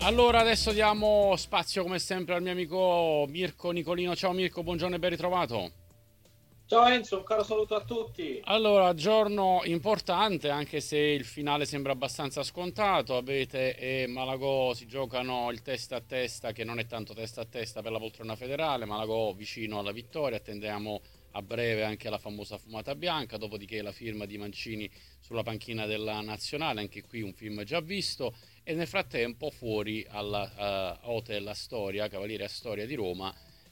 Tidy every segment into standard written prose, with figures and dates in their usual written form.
Allora adesso diamo spazio come sempre al mio amico Mirko Nicolino. Ciao Mirko, buongiorno e ben ritrovato. Ciao Enzo, un caro saluto a tutti. Allora, giorno importante, anche se il finale sembra abbastanza scontato. Abete e Malagò si giocano il testa a testa, che non è tanto testa a testa per la poltrona federale. Malagò vicino alla vittoria. Attendiamo a breve anche la famosa fumata bianca. Dopodiché la firma di Mancini sulla panchina della nazionale. Anche qui un film già visto. E nel frattempo, fuori alla Hotel Astoria, Cavaliere Astoria di Roma,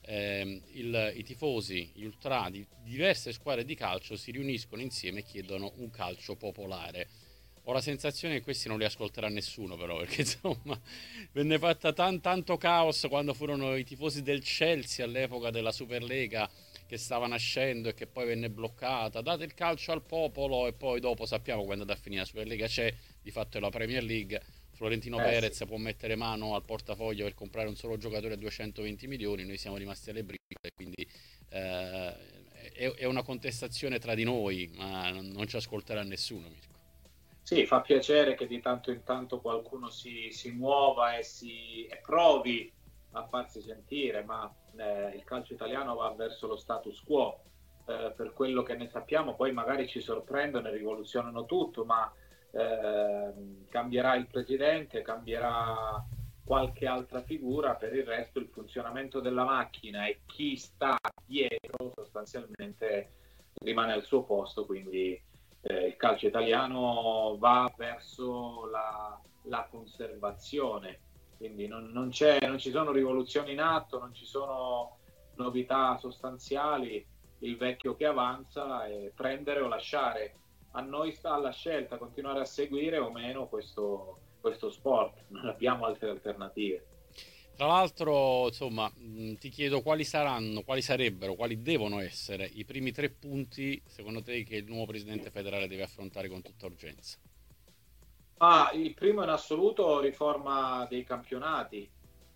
i tifosi, gli ultra di diverse squadre di calcio si riuniscono insieme e chiedono un calcio popolare. Ho la sensazione che questi non li ascolterà nessuno, però, perché insomma venne fatta tanto caos quando furono i tifosi del Chelsea all'epoca della Superlega che stava nascendo e che poi venne bloccata. Date il calcio al popolo, e poi dopo sappiamo come è andata a finire la Superlega. C'è di fatto è la Premier League. Florentino Sì. Perez può mettere mano al portafoglio per comprare un solo giocatore a 220 milioni, noi siamo rimasti alle briciole, quindi eh, è una contestazione tra di noi, ma non ci ascolterà nessuno, Mirko. Sì, fa piacere che di tanto in tanto qualcuno si muova e provi a farsi sentire, ma il calcio italiano va verso lo status quo. Per quello che ne sappiamo, poi magari ci sorprendono e rivoluzionano tutto, ma cambierà il presidente, cambierà qualche altra figura, per il resto il funzionamento della macchina e chi sta dietro sostanzialmente rimane al suo posto, quindi il calcio italiano va verso la conservazione, quindi non ci sono rivoluzioni in atto, non ci sono novità sostanziali, il vecchio che avanza è prendere o lasciare. A noi sta alla scelta continuare a seguire o meno questo sport, non abbiamo altre alternative. Tra l'altro, insomma, ti chiedo quali saranno, quali sarebbero, quali devono essere i primi 3 punti, secondo te, che il nuovo presidente federale deve affrontare con tutta urgenza. Il primo in assoluto riforma dei campionati,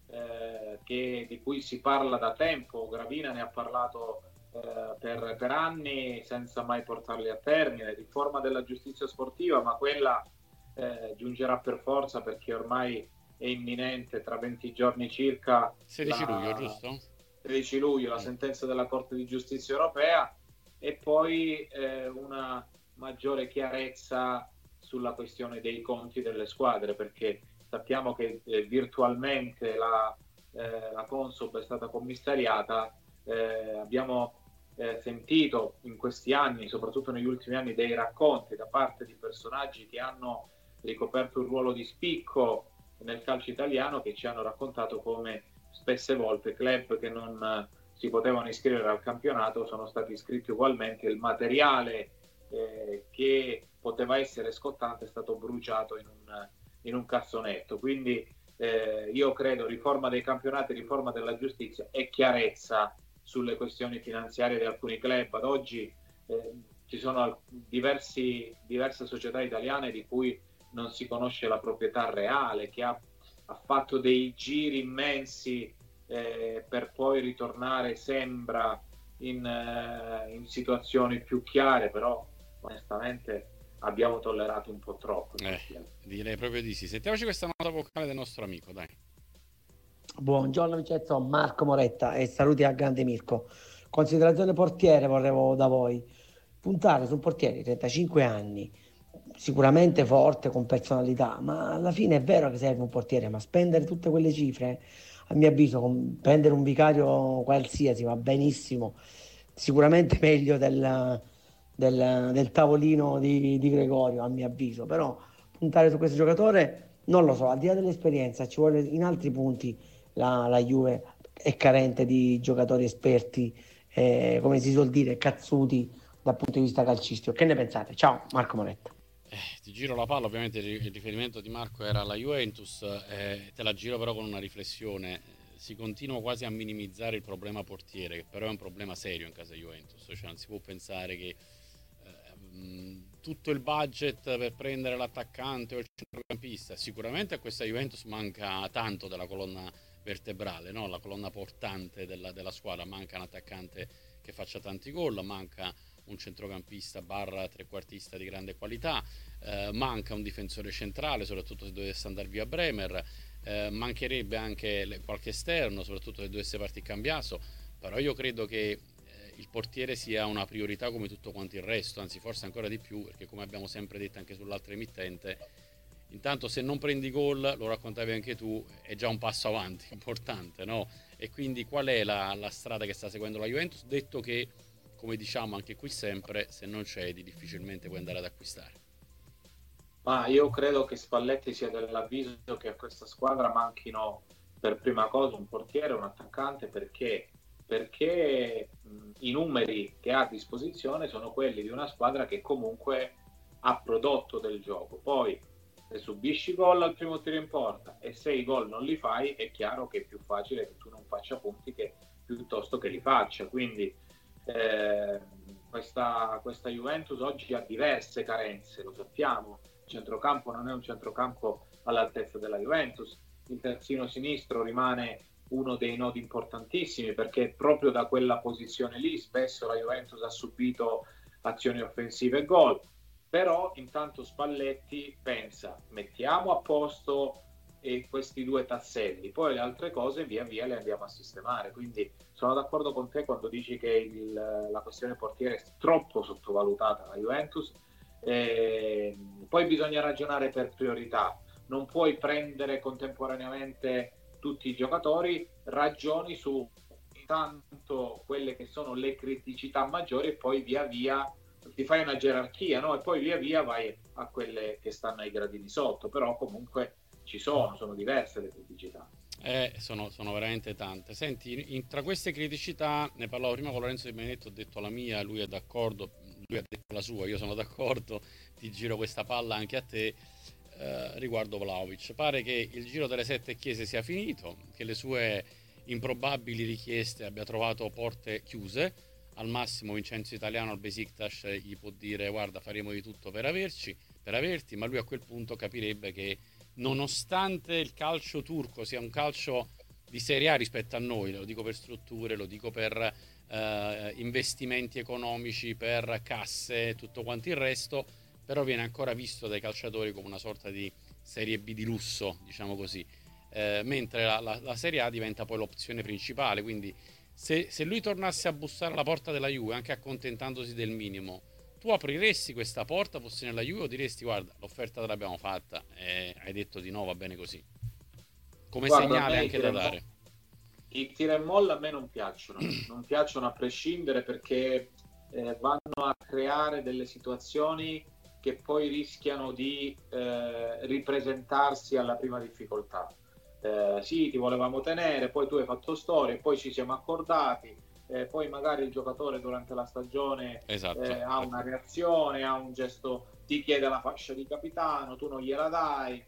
di cui si parla da tempo. Gravina ne ha parlato per anni senza mai portarli a termine. Riforma della giustizia sportiva, ma quella giungerà per forza perché ormai è imminente, tra 20 giorni circa, 16 luglio, la giusto? 13 luglio, la Mm. sentenza della Corte di Giustizia europea, e poi una maggiore chiarezza sulla questione dei conti delle squadre, perché sappiamo che virtualmente la Consob è stata commissariata. Abbiamo sentito in questi anni, soprattutto negli ultimi anni, dei racconti da parte di personaggi che hanno ricoperto un ruolo di spicco nel calcio italiano, che ci hanno raccontato come spesse volte club che non si potevano iscrivere al campionato sono stati iscritti ugualmente, il materiale che poteva essere scottante è stato bruciato in un cassonetto. Quindi io credo riforma dei campionati, riforma della giustizia e chiarezza sulle questioni finanziarie di alcuni club. Ad oggi ci sono diverse società italiane di cui non si conosce la proprietà reale, che ha fatto dei giri immensi per poi ritornare, sembra, in situazioni più chiare, però onestamente abbiamo tollerato un po' troppo in Eh, questi anni. direi proprio di sì. Sentiamoci questa nota vocale del nostro amico, dai. Buongiorno Vincenzo, Marco Moretta e saluti al grande Mirko. Considerazione portiere vorrevo da voi. Puntare su un portiere di 35 anni, sicuramente forte, con personalità, ma alla fine è vero che serve un portiere, ma spendere tutte quelle cifre, a mio avviso, prendere un vicario qualsiasi va benissimo, sicuramente meglio del tavolino di Gregorio, a mio avviso, però puntare su questo giocatore, non lo so, al di là dell'esperienza, ci vuole in altri punti la Juve è carente di giocatori esperti, come si suol dire, cazzuti dal punto di vista calcistico. Che ne pensate? Ciao, Marco Moretta. Ti giro la palla, ovviamente il riferimento di Marco era alla Juventus, te la giro però con una riflessione. Si continua quasi a minimizzare il problema portiere, che però è un problema serio in casa Juventus, cioè non si può pensare che tutto il budget per prendere l'attaccante o il centrocampista, sicuramente a questa Juventus manca tanto della colonna vertebrale, no? La colonna portante della squadra, manca un attaccante che faccia tanti gol, manca un centrocampista barra trequartista di grande qualità, manca un difensore centrale, soprattutto se dovesse andare via Bremer, mancherebbe anche qualche esterno, soprattutto se dovesse partire Cambiaso, però io credo che il portiere sia una priorità come tutto quanto il resto, anzi forse ancora di più, perché come abbiamo sempre detto anche sull'altra emittente, intanto se non prendi gol, lo raccontavi anche tu, è già un passo avanti importante, no? E quindi qual è la strada che sta seguendo la Juventus, detto che, come diciamo anche qui sempre, se non cedi difficilmente puoi andare ad acquistare. Ma io credo che Spalletti sia dell'avviso che a questa squadra manchino per prima cosa un portiere, un attaccante, perché i numeri che ha a disposizione sono quelli di una squadra che comunque ha prodotto del gioco. Poi se subisci gol al primo tiro in porta e se i gol non li fai, è chiaro che è più facile che tu non faccia punti piuttosto che li faccia. Quindi questa Juventus oggi ha diverse carenze, lo sappiamo. Il centrocampo non è un centrocampo all'altezza della Juventus, il terzino sinistro rimane uno dei nodi importantissimi, perché proprio da quella posizione lì spesso la Juventus ha subito azioni offensive e gol. Però intanto Spalletti pensa: mettiamo a posto questi due tasselli, poi le altre cose via via le andiamo a sistemare. Quindi sono d'accordo con te quando dici che la questione portiere è troppo sottovalutata alla Juventus. Poi bisogna ragionare per priorità, non puoi prendere contemporaneamente tutti i giocatori, ragioni su intanto quelle che sono le criticità maggiori e poi via via ti fai una gerarchia, no? E poi via via vai a quelle che stanno ai gradini sotto, però comunque sono diverse le criticità. Sono veramente tante. Senti, tra queste criticità ne parlavo prima con Lorenzo Di Benedetto, ho detto la mia, lui è d'accordo, lui ha detto la sua, io sono d'accordo, ti giro questa palla anche a te. Riguardo Vlahovic, pare che il giro delle 7 chiese sia finito, che le sue improbabili richieste abbia trovato porte chiuse. Al massimo Vincenzo Italiano al Besiktas gli può dire: guarda, faremo di tutto per averti, ma lui a quel punto capirebbe che nonostante il calcio turco sia un calcio di Serie A rispetto a noi, lo dico per strutture, lo dico per investimenti economici, per casse, tutto quanto il resto, però viene ancora visto dai calciatori come una sorta di Serie B di lusso, diciamo così, mentre la Serie A diventa poi l'opzione principale. Quindi se lui tornasse a bussare alla porta della Juve, anche accontentandosi del minimo, tu apriresti questa porta, fossi nella Juve, o diresti: guarda, l'offerta te l'abbiamo fatta e hai detto di no, va bene così? Come Guarda, segnale anche da dare. I tira e molla a me non piacciono a prescindere, perché vanno a creare delle situazioni che poi rischiano di ripresentarsi alla prima difficoltà. Sì, ti volevamo tenere, poi tu hai fatto storia, poi ci siamo accordati, poi magari il giocatore durante la stagione ha una reazione, ha un gesto, ti chiede la fascia di capitano, tu non gliela dai,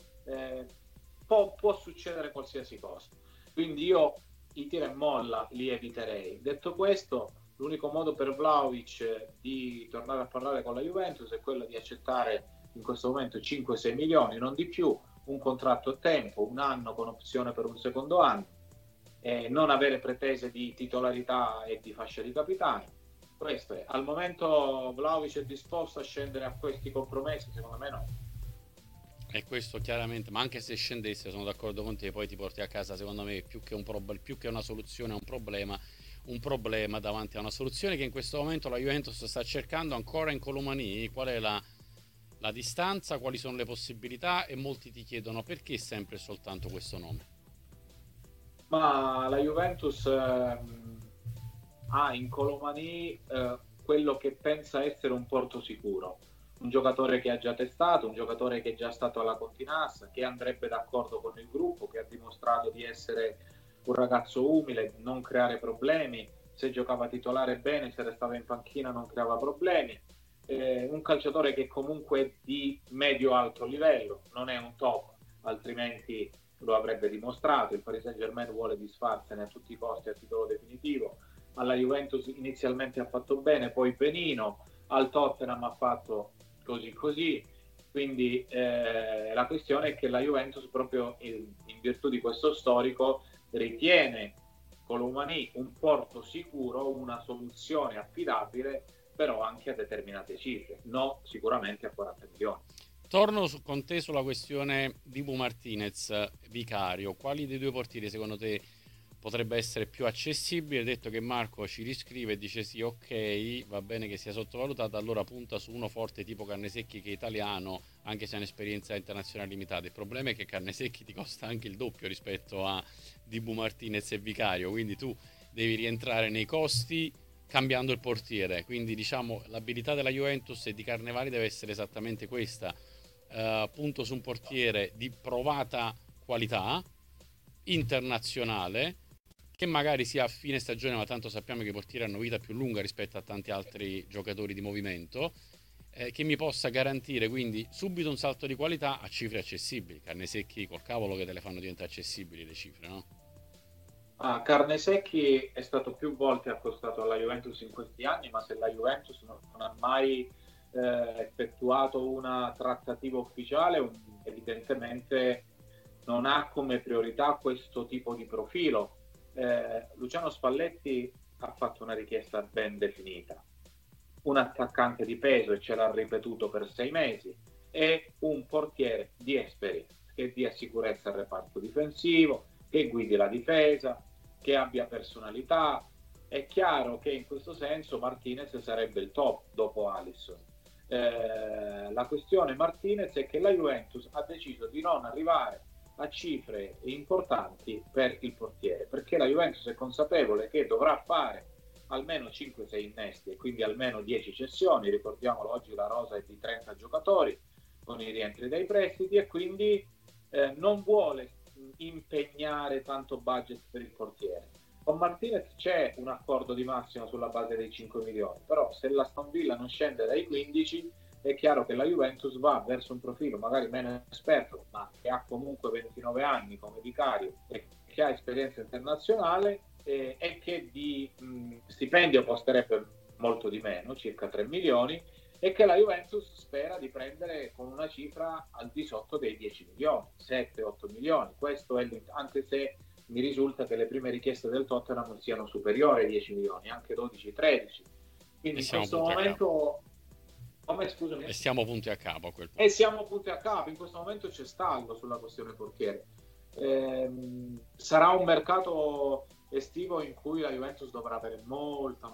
può succedere qualsiasi cosa. Quindi io i tira e molla li eviterei. Detto questo, l'unico modo per Vlahovic di tornare a parlare con la Juventus è quello di accettare in questo momento 5-6 milioni, non di più, un contratto a tempo, un anno con opzione per un secondo anno, non avere pretese di titolarità e di fascia di capitano. Questo è. Al momento Vlahovic è disposto a scendere a questi compromessi? Secondo me no. E questo chiaramente, ma anche se scendesse, sono d'accordo con te, poi ti porti a casa, secondo me, più che una soluzione a un problema davanti a una soluzione che in questo momento la Juventus sta cercando ancora in Colomani. Qual è la distanza, quali sono le possibilità, e molti ti chiedono: perché sempre e soltanto questo nome? Ma la Juventus ha in Colomani quello che pensa essere un porto sicuro, un giocatore che ha già testato, un giocatore che è già stato alla Continassa, che andrebbe d'accordo con il gruppo, che ha dimostrato di essere un ragazzo umile, non creare problemi, se giocava titolare bene, se restava in panchina non creava problemi, un calciatore che comunque è di medio-alto livello, non è un top, altrimenti lo avrebbe dimostrato. Il Paris Saint-Germain vuole disfarsene a tutti i costi a titolo definitivo. Alla Juventus inizialmente ha fatto bene, poi benino, al Tottenham ha fatto così, quindi la questione è che la Juventus, proprio in virtù di questo storico, ritiene Colomani un porto sicuro, una soluzione affidabile però anche a determinate cifre, no sicuramente a 40 milioni. Torno con te sulla questione di Bu Martinez, Vicario. Quali dei due portieri secondo te potrebbe essere più accessibile? Hai detto che Marco ci riscrive e dice sì, ok, va bene che sia sottovalutato, allora punta su uno forte tipo Carnesecchi che è italiano, anche se ha un'esperienza internazionale limitata. Il problema è che Carnesecchi ti costa anche il doppio rispetto a Dibu Martinez e Vicario, quindi tu devi rientrare nei costi cambiando il portiere. Quindi diciamo l'abilità della Juventus e di Carnevali deve essere esattamente questa. Punto su un portiere di provata qualità internazionale, che magari sia a fine stagione, ma tanto sappiamo che i portieri hanno vita più lunga rispetto a tanti altri giocatori di movimento, che mi possa garantire quindi subito un salto di qualità a cifre accessibili. Carnesecchi col cavolo che te le fanno diventare accessibili le cifre, no? Carnesecchi è stato più volte accostato alla Juventus in questi anni, ma se la Juventus non ha mai effettuato una trattativa ufficiale, evidentemente non ha come priorità questo tipo di profilo. Luciano Spalletti ha fatto una richiesta ben definita, un attaccante di peso, e ce l'ha ripetuto per 6 mesi, e un portiere di esperienza che dia sicurezza al reparto difensivo, che guidi la difesa, che abbia personalità. È chiaro che in questo senso Martinez sarebbe il top dopo Alisson. La questione Martinez è che la Juventus ha deciso di non arrivare a cifre importanti per il portiere, perché la Juventus è consapevole che dovrà fare almeno 5-6 innesti e quindi almeno 10 cessioni. Ricordiamolo, oggi la rosa è di 30 giocatori con i rientri dai prestiti, e quindi non vuole impegnare tanto budget per il portiere. Con Martinez c'è un accordo di massima sulla base dei 5 milioni, però se la Aston Villa non scende dai 15, è chiaro che la Juventus va verso un profilo magari meno esperto, ma che ha comunque 29 anni come Vicario e che ha esperienza internazionale, e che di stipendio costerebbe molto di meno, circa 3 milioni, e che la Juventus spera di prendere con una cifra al di sotto dei 10 milioni, 7-8 milioni. Questo è anche se mi risulta che le prime richieste del Tottenham siano superiori ai 10 milioni, anche 12-13. Quindi in questo momento... Scusami. E siamo punti a capo a quel punto. E siamo punti a capo, in questo momento c'è stallo sulla questione portiere. Sarà un mercato estivo in cui la Juventus dovrà avere molta,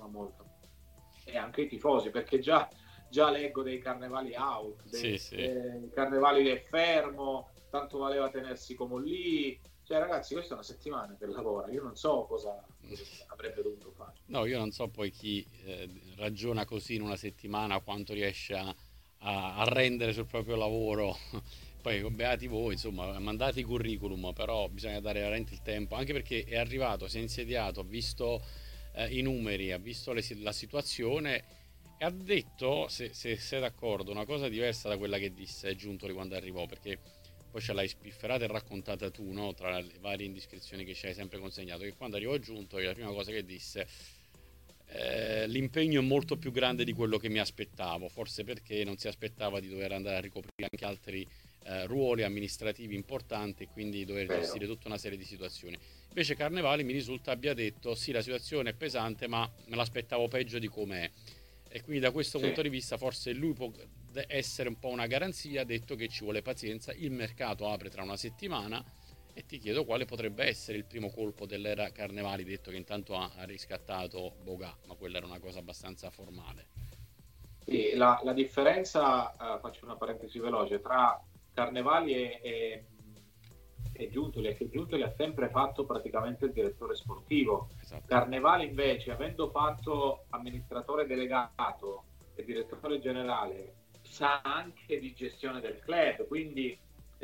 e anche i tifosi, perché già leggo dei Carnevali out, Carnevali è fermo, tanto valeva tenersi come lì. Cioè ragazzi, questa è una settimana che lavora, io non so cosa avrebbe dovuto fare. No, io non so poi chi ragiona così in una settimana, quanto riesce a rendere sul proprio lavoro. Poi beati voi, insomma, mandate i curriculum, però bisogna dare veramente il tempo, anche perché è arrivato, si è insediato, ha visto i numeri, ha visto la situazione e ha detto, se sei d'accordo, una cosa diversa da quella che disse Giuntoli quando arrivò, perché poi ce l'hai spifferata e raccontata tu, no? Tra le varie indiscrezioni che ci hai sempre consegnato, che quando arrivò Giuntoli la prima cosa che disse, l'impegno è molto più grande di quello che mi aspettavo, forse perché non si aspettava di dover andare a ricoprire anche altri ruoli amministrativi importanti e quindi dover gestire tutta una serie di situazioni. Invece Carnevali mi risulta abbia detto sì, la situazione è pesante, ma me l'aspettavo peggio di com'è, e quindi da questo punto di vista forse lui può essere un po' una garanzia. Ha detto che ci vuole pazienza, il mercato apre tra una settimana, e ti chiedo quale potrebbe essere il primo colpo dell'era Carnevali, detto che intanto ha riscattato Bogà, ma quella era una cosa abbastanza formale. Sì, la differenza, faccio una parentesi veloce, tra Carnevali e Giuntoli è che Giuntoli ha sempre fatto praticamente il direttore sportivo. Esatto. Carnevali invece, avendo fatto amministratore delegato e direttore generale, sa anche di gestione del club, quindi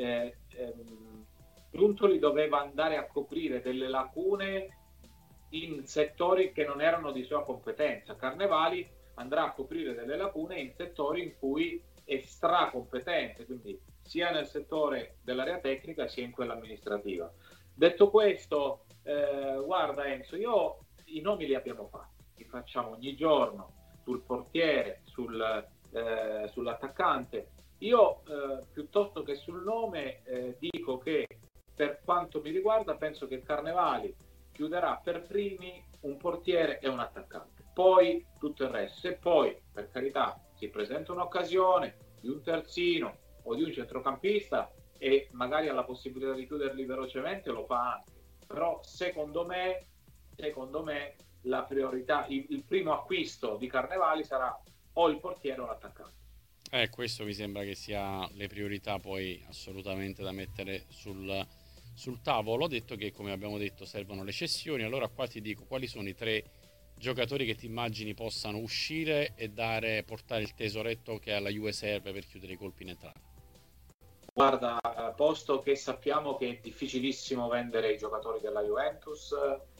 Giuntoli doveva andare a coprire delle lacune in settori che non erano di sua competenza. Carnevali andrà a coprire delle lacune in settori in cui è stracompetente, quindi sia nel settore dell'area tecnica sia in quella amministrativa. Detto questo, guarda Enzo, io i nomi li abbiamo fatti, li facciamo ogni giorno sul portiere, sull'attaccante. Io piuttosto che sul nome dico che per quanto mi riguarda penso che Carnevali chiuderà per primi un portiere e un attaccante. poi tutto il resto. Se poi, per carità, si presenta un'occasione di un terzino o di un centrocampista e magari ha la possibilità di chiuderli velocemente, lo fa anche. Però secondo me la priorità, il primo acquisto di Carnevali sarà o il portiere o l'attaccante. Questo mi sembra che sia le priorità poi assolutamente da mettere sul tavolo. Ho detto che, come abbiamo detto, servono le cessioni. Allora qua ti dico quali sono i 3 giocatori che ti immagini possano uscire e portare il tesoretto che alla Juve serve per chiudere i colpi in entrata. Guarda, posto che sappiamo che è difficilissimo vendere i giocatori della Juventus,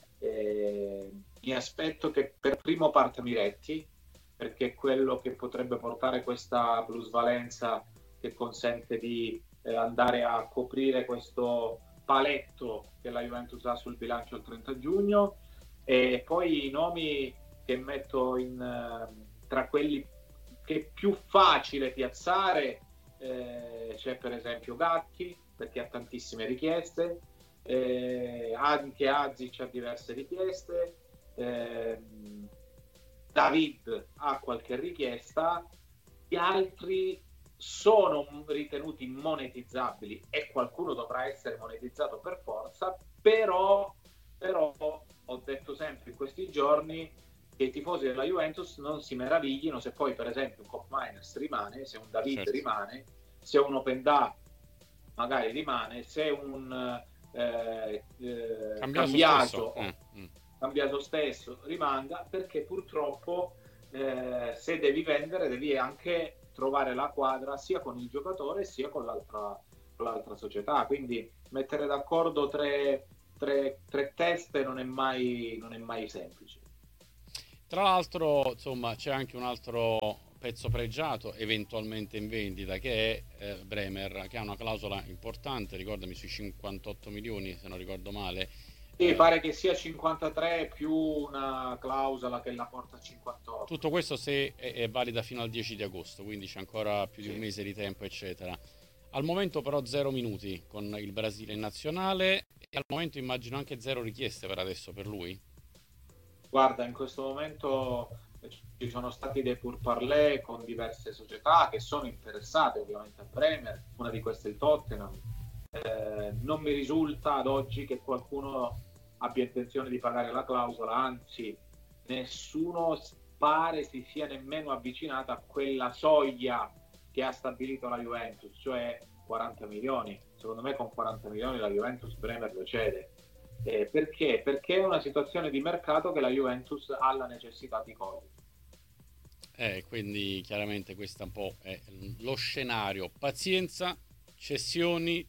mi aspetto che per primo parta Miretti, perché è quello che potrebbe portare questa plusvalenza che consente di andare a coprire questo paletto che la Juventus ha sul bilancio il 30 giugno. E poi i nomi che metto tra quelli che è più facile piazzare, c'è per esempio Gatti, perché ha tantissime richieste, anche Azic ha diverse richieste, David ha qualche richiesta, gli altri sono ritenuti monetizzabili e qualcuno dovrà essere monetizzato per forza, però ho detto sempre in questi giorni che i tifosi della Juventus non si meraviglino se poi per esempio un Koopmeiners rimane, se un David Certo. rimane, se un Openda magari rimane, se un Cambiaso stesso rimanga, perché purtroppo se devi vendere devi anche trovare la quadra sia con il giocatore sia con l'altra società, quindi mettere d'accordo tre teste non è mai semplice. Tra l'altro, insomma, c'è anche un altro pezzo pregiato eventualmente in vendita, che è Bremer, che ha una clausola importante, ricordami, sui 58 milioni se non ricordo male. Sì, pare che sia 53 più una clausola che la porta a 58. Tutto questo se è valida fino al 10 di agosto, quindi c'è ancora più di un mese di tempo, eccetera. Al momento però 0 minuti con il Brasile in nazionale e al momento immagino anche 0 richieste per adesso per lui. Guarda, in questo momento ci sono stati dei pourparlers con diverse società che sono interessate ovviamente a Bremer, una di queste è il Tottenham. Non mi risulta ad oggi che qualcuno abbia intenzione di pagare la clausola, anzi nessuno pare si sia nemmeno avvicinato a quella soglia che ha stabilito la Juventus, cioè 40 milioni. Secondo me con 40 milioni la Juventus Bremer lo cede. Perché? Perché è una situazione di mercato che la Juventus ha la necessità di cogliere. Quindi chiaramente questo un po' è lo scenario. Pazienza, cessioni,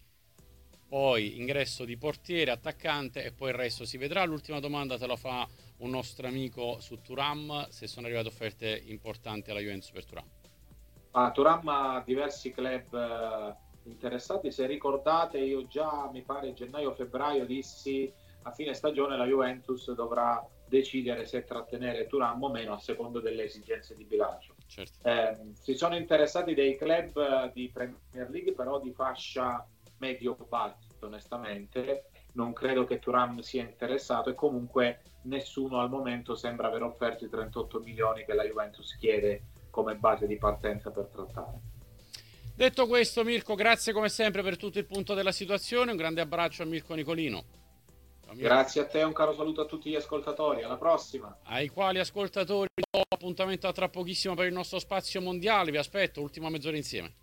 poi ingresso di portiere, attaccante e poi il resto si vedrà. L'ultima domanda te la fa un nostro amico su Thuram, se sono arrivate offerte importanti alla Juventus per Thuram. Thuram ha diversi club interessati, se ricordate io già mi pare gennaio-febbraio dissi a fine stagione la Juventus dovrà decidere se trattenere Thuram o meno a seconda delle esigenze di bilancio. Certo. Si sono interessati dei club di Premier League, però di fascia medio-basso, onestamente non credo che Thuram sia interessato e comunque nessuno al momento sembra aver offerto i 38 milioni che la Juventus chiede come base di partenza per trattare. Detto questo, Mirko, grazie come sempre per tutto il punto della situazione, un grande abbraccio a Mirko Nicolino. Grazie a te, un caro saluto a tutti gli ascoltatori, alla prossima. Ai quali ascoltatori do appuntamento a tra pochissimo per il nostro spazio mondiale, vi aspetto, ultima mezz'ora insieme.